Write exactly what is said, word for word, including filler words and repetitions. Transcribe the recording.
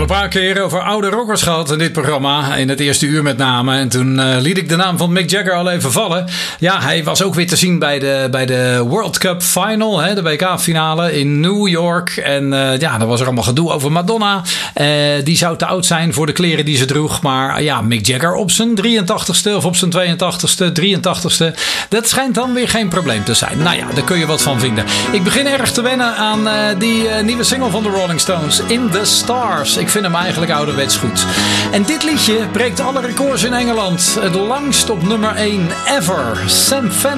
een paar keer over oude rockers gehad in dit programma. In het eerste uur met name. En toen uh, liet ik de naam van Mick Jagger al even vallen. Ja, hij was ook weer te zien bij de, bij de World Cup Final. Hè, de W K-finale in New York. En uh, ja, daar was er allemaal gedoe over Madonna. Uh, die zou te oud zijn voor de kleren die ze droeg. Maar uh, ja, Mick Jagger op zijn drieëntachtigste of op zijn tweeëntachtigste, drieëntachtigste. Dat schijnt dan weer geen probleem te zijn. Nou ja, daar kun je wat van vinden. Ik begin erg te wennen aan uh, die uh, nieuwe single van de Rolling Stones. In the Stars. Ik vind hem eigenlijk ouderwets goed. En dit liedje breekt alle records in Engeland. Het langst op nummer één ever. Sam Fender.